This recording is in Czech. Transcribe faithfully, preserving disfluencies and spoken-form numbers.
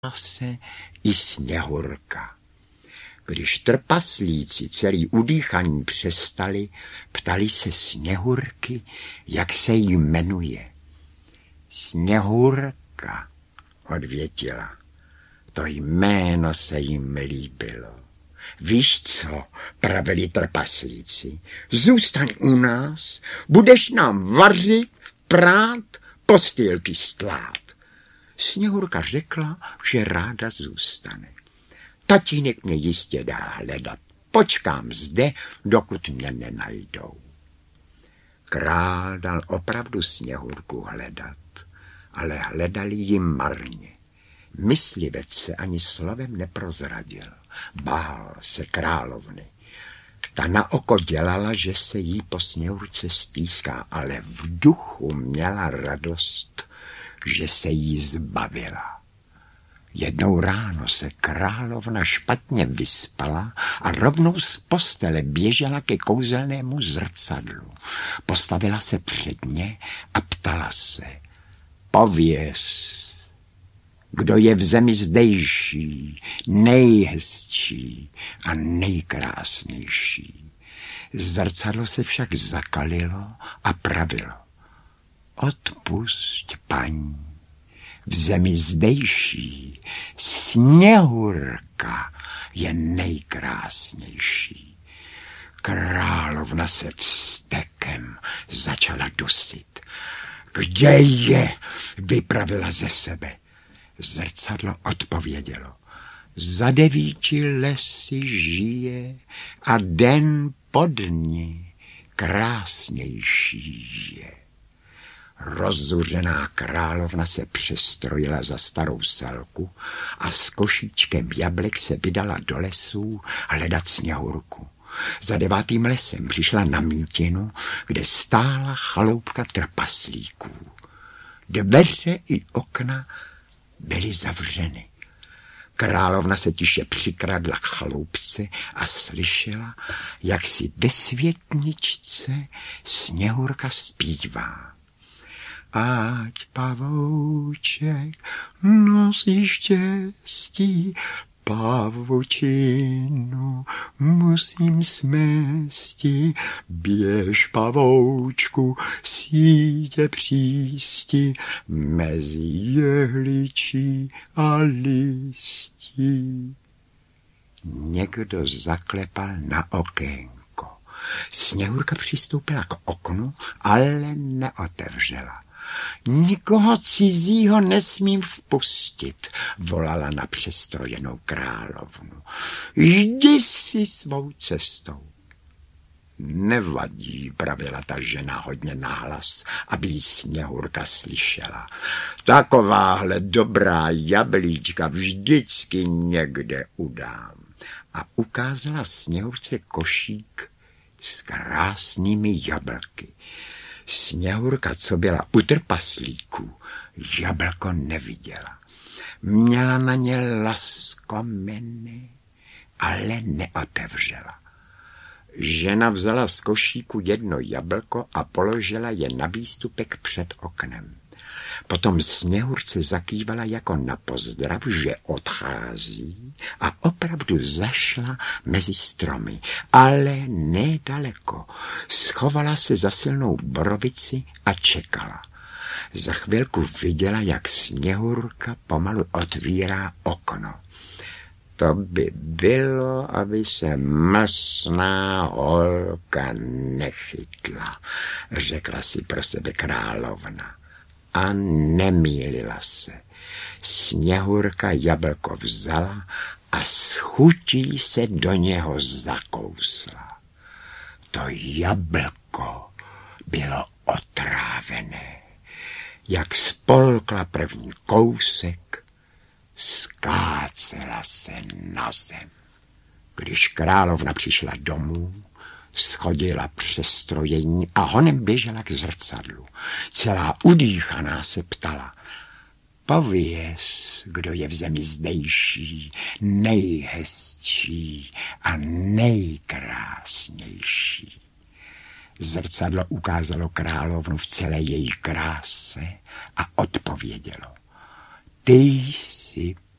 se i Sněhurka. Když trpaslíci celý udýchaní přestali, ptali se Sněhurky, jak se jí jmenuje. Sněhurka, odvětila. To jméno se jim líbilo. Víš co, pravili trpaslíci, zůstaň u nás, budeš nám vařit, prát, postýlky stlát. Sněhurka řekla, že ráda zůstane. Tatínek mě jistě dá hledat. Počkám zde, dokud mě nenajdou. Král dal opravdu Sněhurku hledat, ale hledali ji marně. Myslivec se ani slovem neprozradil. Bál se královny. Ta na oko dělala, že se jí po Sněhurce stýská, ale v duchu měla radost, že se jí zbavila. Jednou ráno se královna špatně vyspala a rovnou z postele běžela ke kouzelnému zrcadlu. Postavila se před ně a ptala se, pověz, kdo je v zemi zdejší, nejhezčí a nejkrásnější. Zrcadlo se však zakalilo a pravilo, odpusť, paní, v zemi zdejší Sněhurka je nejkrásnější. Královna se vztekem začala dusit. Kde je? Vypravila ze sebe. Zrcadlo odpovědělo. Za devíti lesy žije a den pod ní krásnější je. Rozzuřená královna se přestrojila za starou selku a s košíčkem jablek se vydala do lesů hledat Sněhurku. Za devátým lesem přišla na mítinu, kde stála chaloupka trpaslíků. Dveře i okna byly zavřeny. Královna se tiše přikradla k chaloupce a slyšela, jak si ve světničce Sněhurka zpívá. Ať pavouček nosí štěstí, pavučinu musím smésti, běž pavoučku, sítě přísti, mezi jehličí a listí. Někdo zaklepal na okénko. Sněhurka přistoupila k oknu, ale neotevřela. Nikoho cizího nesmím vpustit, volala na přestrojenou královnu. Jdi si svou cestou. Nevadí, pravila ta žena hodně nahlas, aby ji Sněhurka slyšela. Takováhle dobrá jablíčka vždycky někde udám. A ukázala Sněhurce košík s krásnými jablky. Sněhurka, co byla u trpaslíků, jablko neviděla. Měla na ně laskomeny, ale neotevřela. Žena vzala z košíku jedno jablko a položila je na výstupek před oknem. Potom Sněhurce zakývala jako na pozdrav, že odchází a opravdu zašla mezi stromy, ale nedaleko. Schovala se za silnou borovici a čekala. Za chvilku viděla, jak Sněhurka pomalu otvírá okno. To by bylo, aby se mlsná holka nechytla, řekla si pro sebe královna. A nemýlila se. Sněhurka jablko vzala a s chutí se do něho zakousla. To jablko bylo otrávené. Jak spolkla první kousek, skácela se na zem. Když královna přišla domů, schodila přestrojení a honem běžela k zrcadlu. Celá udýchaná se ptala, pověz, kdo je v zemi zdejší, nejhezčí a nejkrásnější. Zrcadlo ukázalo královnu v celé její kráse a odpovědělo, ty jsi